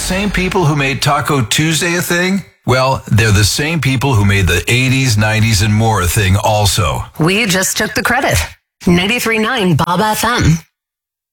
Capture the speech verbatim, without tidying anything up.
same people who made Taco Tuesday a thing? Well, they're the same people who made the eighties, nineties, and more a thing also. We just took the credit. ninety-three point nine Bob F M.